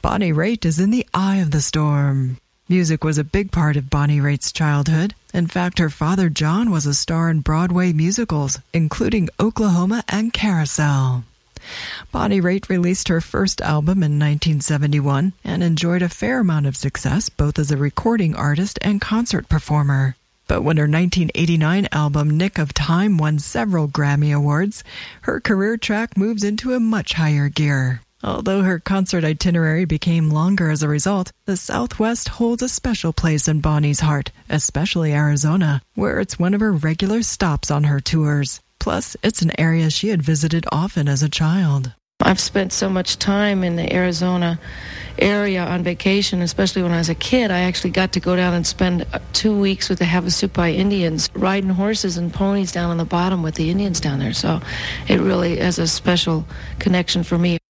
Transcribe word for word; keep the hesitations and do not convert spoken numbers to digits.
Bonnie Raitt is in the eye of the storm. Music was a big part of Bonnie Raitt's childhood. In fact, her father John was a star in Broadway musicals, including Oklahoma and Carousel. Bonnie Raitt released her first album in nineteen seventy-one and enjoyed a fair amount of success both as a recording artist and concert performer. But when her nineteen eighty-nine album Nick of Time won several Grammy Awards, her career track moves into a much higher gear. Although her concert itinerary became longer as a result, the Southwest holds a special place in Bonnie's heart, especially Arizona, where it's one of her regular stops on her tours. Plus, it's an area she had visited often as a child. I've spent so much time in the Arizona area on vacation, especially when I was a kid. I actually got to go down and spend two weeks with the Havasupai Indians, riding horses and ponies down on the bottom with the Indians down there. So it really has a special connection for me.